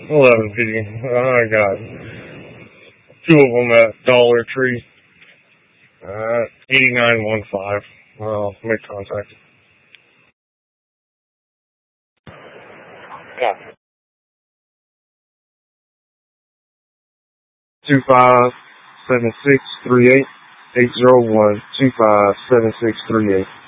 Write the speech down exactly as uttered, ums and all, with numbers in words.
eleven fifty. I got two of them at Dollar Tree. Uh, eighty-nine one five. Well, make contact. Yeah. Two five seven six three eight eight zero one two five seven six three eight.